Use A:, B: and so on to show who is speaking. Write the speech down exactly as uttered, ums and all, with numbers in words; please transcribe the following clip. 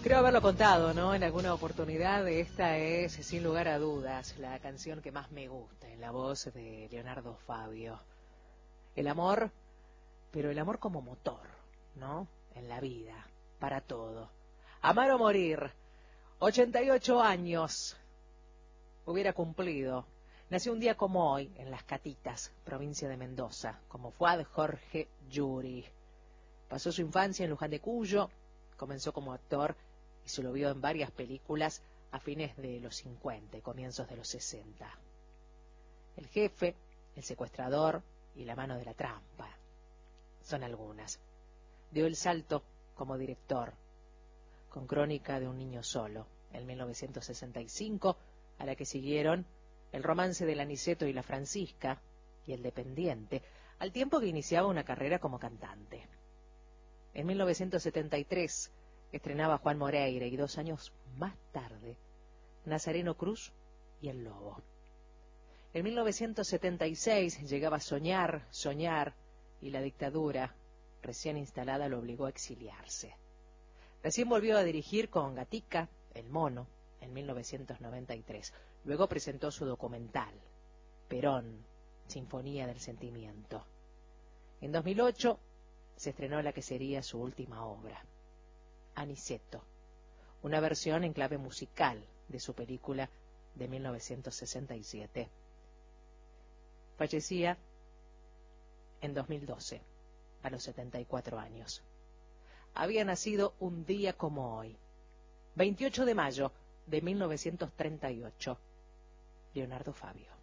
A: Creo haberlo contado, ¿no? En alguna oportunidad. Esta es, sin lugar a dudas, la canción que más me gusta en la voz de Leonardo Fabio. El amor, pero el amor como motor, ¿no? En la vida, para todo. Amar o morir. ochenta y ocho años hubiera cumplido. Nació un día como hoy, en Las Catitas, provincia de Mendoza, como Fuad Jorge Yuri. Pasó su infancia en Luján de Cuyo, comenzó como actor y se lo vio en varias películas a fines de los cincuenta y comienzos de los sesenta. El jefe, El secuestrador y La mano de la trampa son algunas. Dio el salto como director, con Crónica de un niño solo, en mil novecientos sesenta y cinco, a la que siguieron El romance del Aniceto y la Francisca y El dependiente, al tiempo que iniciaba una carrera como cantante. En mil novecientos setenta y tres estrenaba Juan Moreira y dos años más tarde Nazareno Cruz y El Lobo. En mil novecientos setenta y seis llegaba Soñar, Soñar y la dictadura recién instalada lo obligó a exiliarse. Recién volvió a dirigir con Gatica, El Mono, en mil novecientos noventa y tres. Luego presentó su documental, Perón, Sinfonía del Sentimiento. En dos mil ocho se estrenó la que sería su última obra, Aniceto, una versión en clave musical de su película de mil novecientos sesenta y siete. Fallecía en dos mil doce, a los setenta y cuatro años. Había nacido un día como hoy, veintiocho de mayo de mil novecientos treinta y ocho, Leonardo Fabio.